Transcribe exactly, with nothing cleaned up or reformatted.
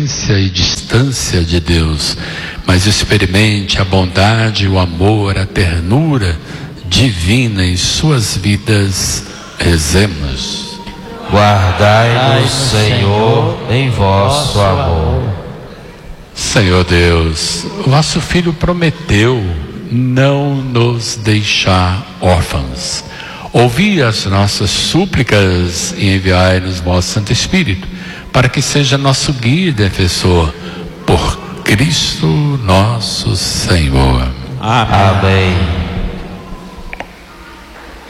ausência e distância de Deus, mas experimente a bondade, o amor, a ternura divina em suas vidas. Rezemos. Guardai-nos, Senhor, em vosso amor. Senhor Deus, vosso Filho prometeu não nos deixar órfãos. Ouvi as nossas súplicas e enviai-nos vosso Santo Espírito, para que seja nosso guia e defensor, por Cristo nosso Senhor. Amém.